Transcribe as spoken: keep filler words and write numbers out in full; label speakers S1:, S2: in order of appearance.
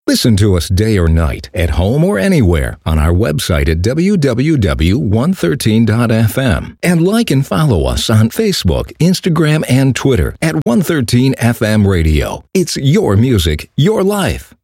S1: Listen to us day or night, at home or anywhere, on our website at w w w dot one thirteen dot f m. And like and follow us on Facebook, Instagram, and Twitter at one thirteen F M Radio. It's your music, your life.